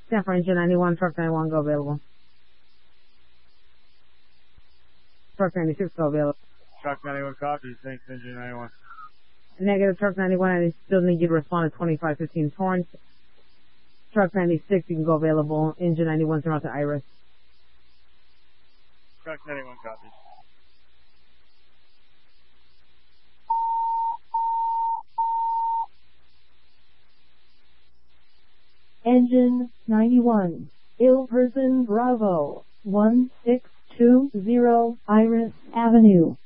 Stand for engine 91, truck 91, go available. Truck 96, go available. Truck 91 copies, thanks, engine 91. Negative, truck 91, I still need you to respond to 2515 Torrance. Truck 96, you can go available. Engine 91, turn out to Iris. Truck 91 copies. Engine 91, ill person Bravo, 1620 Iris Avenue.